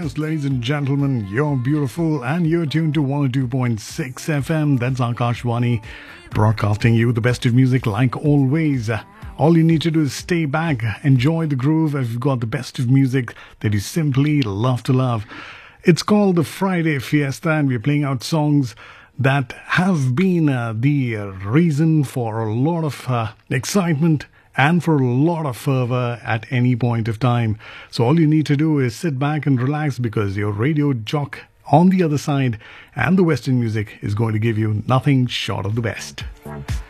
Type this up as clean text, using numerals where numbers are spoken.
Yes, ladies and gentlemen, you're beautiful and you're tuned to 102.6 FM. That's Akashvani, broadcasting you the best of music like always. All you need to do is stay back, enjoy the groove. I've got the best of music that you simply love to love. It's called the Friday Fiesta, and we're playing out songs that have been the reason for a lot of excitement and for a lot of fervor at any point of time. So all you need to do is sit back and relax, because your radio jock on the other side and the Western music is going to give you nothing short of the best.